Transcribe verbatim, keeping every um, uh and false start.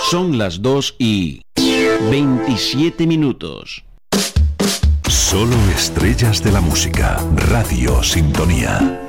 Son las dos y veintisiete minutos. Solo estrellas de la música. Radio Sintonía.